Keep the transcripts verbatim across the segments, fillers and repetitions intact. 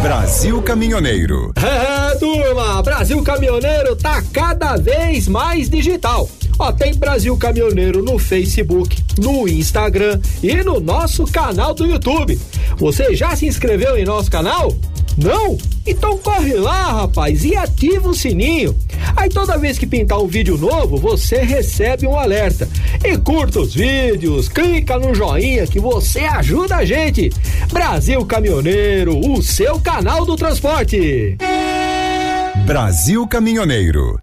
Brasil Caminhoneiro. É, turma, Brasil Caminhoneiro tá cada vez mais digital. Ó, tem Brasil Caminhoneiro no Facebook, no Instagram e no nosso canal do YouTube. Você já se inscreveu em nosso canal? Não? Então corre lá, rapaz, e ativa o sininho. Aí toda vez que pintar um vídeo novo, você recebe um alerta. E curta os vídeos, clica no joinha que você ajuda a gente. Brasil Caminhoneiro, o seu canal do transporte. Brasil Caminhoneiro.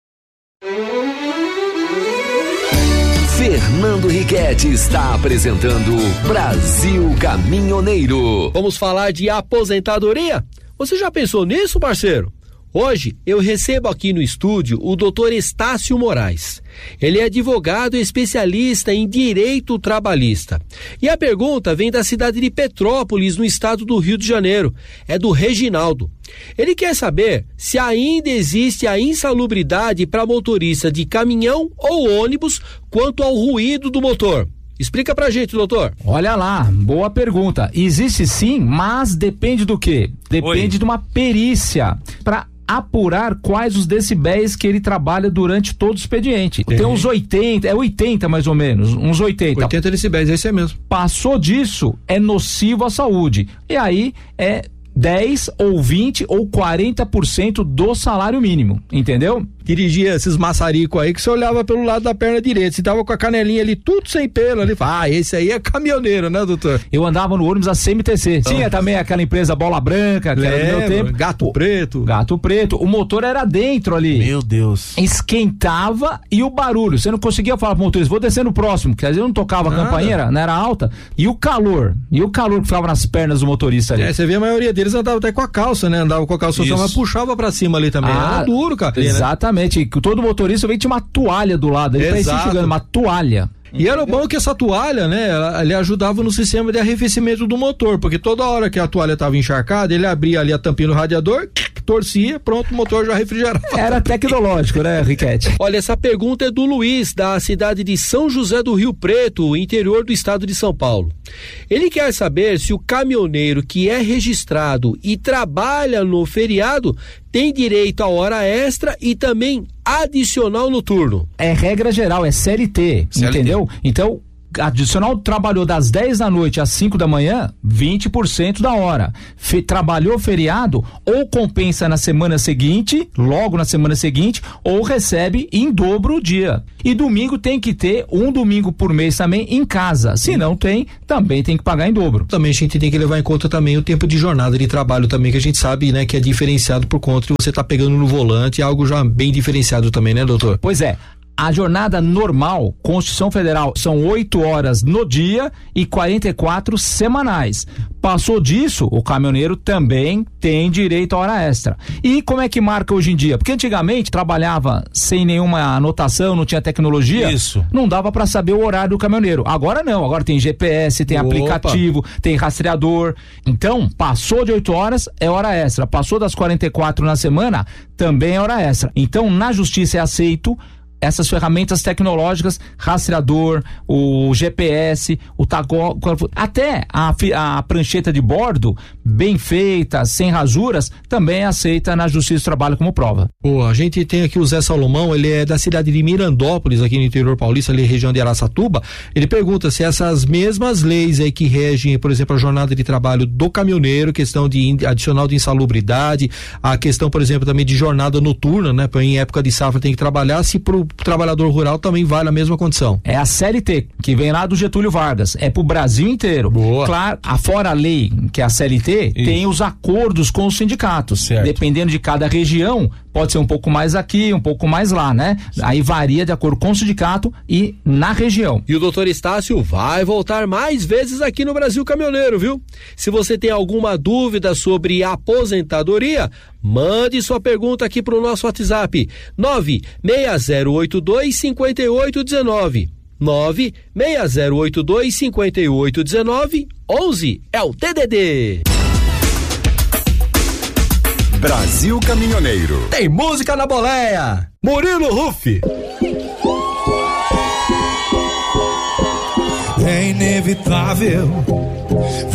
Fernando Riquetti está apresentando Brasil Caminhoneiro. Vamos falar de aposentadoria? Você já pensou nisso, parceiro? Hoje eu recebo aqui no estúdio o doutor Estácio Moraes. Ele é advogado e especialista em direito trabalhista. E a pergunta vem da cidade de Petrópolis, no estado do Rio de Janeiro. É do Reginaldo. Ele quer saber se ainda existe a insalubridade para motorista de caminhão ou ônibus quanto ao ruído do motor. Explica pra gente, doutor. Olha lá, boa pergunta. Existe sim, mas depende do quê? Depende Oi. de uma perícia para apurar quais os decibéis que ele trabalha durante todo o expediente. Tem, Tem uns oitenta, é oitenta mais ou menos, uns oitenta. oitenta decibéis, esse é mesmo. Passou disso, é nocivo à saúde. E aí é dez ou vinte ou quarenta por cento do salário mínimo, entendeu? Dirigia esses maçaricos aí que você olhava pelo lado da perna direita, se tava com a canelinha ali tudo sem pelo ali, ah, esse aí é caminhoneiro, né, doutor? Eu andava no ônibus a C M T C, oh. Tinha também aquela empresa Bola Branca, que Lembra, era do meu tempo. Gato o, Preto. Gato Preto, o motor era dentro ali. Meu Deus. Esquentava e o barulho, você não conseguia falar pro motorista, vou descer no próximo, porque às vezes não tocava Nada. a campainha, não era alta, e o calor, e o calor que ficava nas pernas do motorista ali. É, você vê a maioria deles andava até com a calça, né, andava com a calça social, mas puxava pra cima ali também, ah, era duro, cara. Exatamente, né? Todo motorista vem tinha uma toalha do lado, ele tá enxugando uma toalha. E era bom que essa toalha, né, ela, ele ajudava no sistema de arrefecimento do motor, porque toda hora que a toalha estava encharcada, ele abria ali a tampinha do radiador, torcia, pronto, o motor já refrigerava. Era tecnológico, né, Riquetti? Olha, essa pergunta é do Luiz, da cidade de São José do Rio Preto, interior do estado de São Paulo. Ele quer saber se o caminhoneiro que é registrado e trabalha no feriado tem direito a hora extra e também adicional noturno. É regra geral, é C L T, C L T. Entendeu? Então, adicional trabalhou das dez da noite às cinco da manhã, vinte por cento da hora. Fe, trabalhou feriado, ou compensa na semana seguinte, logo na semana seguinte, ou recebe em dobro o dia. E domingo tem que ter um domingo por mês também em casa. Se não tem, também tem que pagar em dobro. Também a gente tem que levar em conta também o tempo de jornada de trabalho também, que a gente sabe, né, que é diferenciado por conta de você tá pegando no volante, algo já bem diferenciado também, né, doutor? Pois é. A jornada normal, Constituição Federal, são oito horas no dia e quarenta e quatro semanais. Passou disso, o caminhoneiro também tem direito a hora extra. E como é que marca hoje em dia? Porque antigamente trabalhava sem nenhuma anotação, não tinha tecnologia. Isso. Não dava para saber o horário do caminhoneiro. Agora não, agora tem G P S, tem Opa. aplicativo, tem rastreador. Então, passou de oito horas, é hora extra. Passou das quarenta e quatro na semana, também é hora extra. Então, na justiça é aceito essas ferramentas tecnológicas, rastreador, o G P S, o tacógrafo, até a, a prancheta de bordo, bem feita, sem rasuras, também é aceita na Justiça do Trabalho como prova. Pô, a gente tem aqui o Zé Salomão, ele é da cidade de Mirandópolis, aqui no interior paulista, ali região de Araçatuba. Ele pergunta se essas mesmas leis aí que regem, por exemplo, a jornada de trabalho do caminhoneiro, questão de adicional de insalubridade, a questão, por exemplo, também de jornada noturna, né? Em época de safra tem que trabalhar, se pro trabalhador rural também vale a mesma condição. É a C L T, que vem lá do Getúlio Vargas, é pro Brasil inteiro. Boa. Claro, afora a lei, que é a C L T, Isso. tem os acordos com os sindicatos. Certo. Dependendo de cada região, pode ser um pouco mais aqui, um pouco mais lá, né? Sim. Aí varia de acordo com o sindicato e na região. E o doutor Estácio vai voltar mais vezes aqui no Brasil Caminhoneiro, viu? Se você tem alguma dúvida sobre aposentadoria, mande sua pergunta aqui pro nosso WhatsApp, nove seis zero oito dois, cinco oito um nove. nove seis zero oito dois, cinco oito um nove. onze é o D D D. Brasil Caminhoneiro. Tem música na boleia. Murilo Ruff. É inevitável